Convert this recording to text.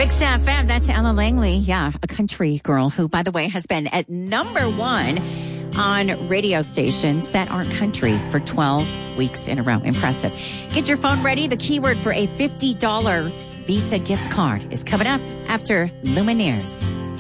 Mix FM, that's Ella Langley. Yeah, a country girl who, by the way, has been at number one on radio stations that aren't country for 12 weeks in a row. Impressive. Get your phone ready. The keyword for a $50 Visa gift card is coming up after Lumineers.